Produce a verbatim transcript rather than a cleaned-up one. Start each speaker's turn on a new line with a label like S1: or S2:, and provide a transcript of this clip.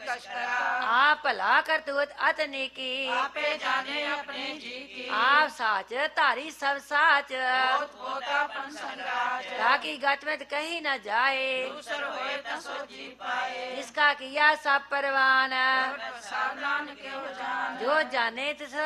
S1: कछ करा।
S2: आप भला करतूत अतने की,
S1: आपे जाने अपने जी की।
S2: आप साच तारी सब साच,
S1: होत होता पन संराज।
S2: ताकि गत में कहीं न जाए,
S1: दूसर होए त सो जी पाए।
S2: जिसका किया सब परवान,
S1: सावधान के हो जान।
S2: जो जाने तिस